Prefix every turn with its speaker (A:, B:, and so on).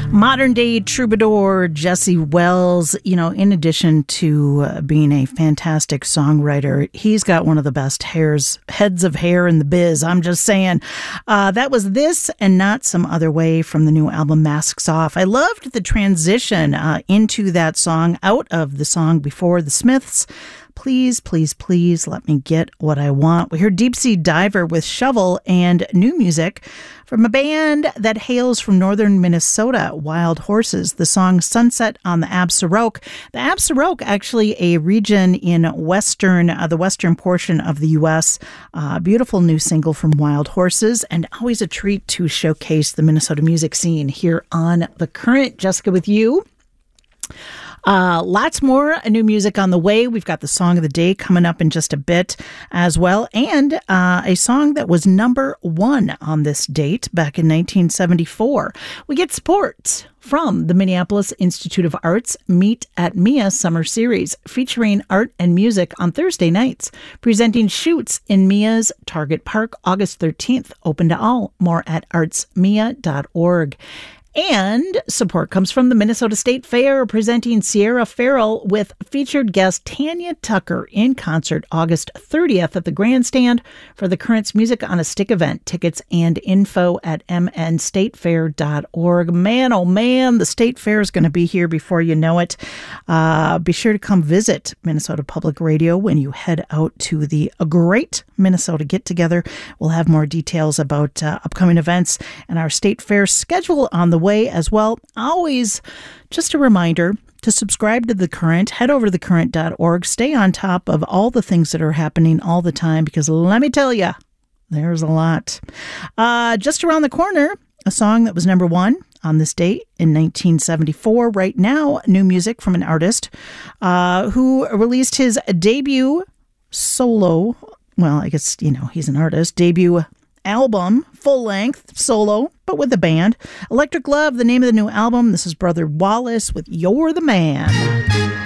A: Modern day troubadour Jesse Wells, in addition to being a fantastic songwriter, he's got one of the best heads of hair in the biz. I'm just saying. That was this and Not Some Other Way from the new album Masks Off. I loved the transition into that song, out of the song before the Smiths. Please, please, please let me get what I want. We heard Deep Sea Diver with Shovel and new music from a band that hails from northern Minnesota, Wild Horses. The song Sunset on the Absaroka. The Absaroka, actually a region in the western portion of the U.S. Beautiful new single from Wild Horses, and always a treat to showcase the Minnesota music scene here on The Current. Jessica with you. Lots more new music on the way. We've got the Song of the Day coming up in just a bit as well. And a song that was number 1 on this date back in 1974. We get support from the Minneapolis Institute of Arts Meet at Mia Summer Series, featuring art and music on Thursday nights, presenting shoots in Mia's Target Park, August 13th. Open to all. More at artsmia.org. And support comes from the Minnesota State Fair, presenting Sierra Farrell with featured guest Tanya Tucker in concert August 30th at the Grandstand for the Current's Music on a Stick event. Tickets and info at mnstatefair.org. Man, oh man, the State Fair is going to be here before you know it. Be sure to come visit Minnesota Public Radio when you head out to the Great Minnesota Get Together. We'll have more details about upcoming events and our State Fair schedule on the way as well. Always just a reminder to subscribe to The Current. Head over to thecurrent.org. Stay on top of all the things that are happening all the time, because let me tell you, there's a lot. Just around the corner, a song that was number 1 on this date in 1974. Right now, new music from an artist who released his debut solo, well, I guess, he's an artist, debut album, full-length, solo, but with the band. Electric Love, the name of the new album. This is Brother Wallace with You're the Man.